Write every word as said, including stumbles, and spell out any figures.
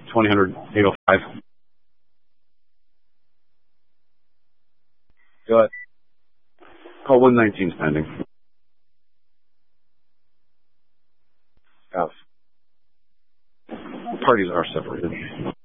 twenty hundred eight oh five. Go ahead. Call one nineteen pending. F. Parties are separated.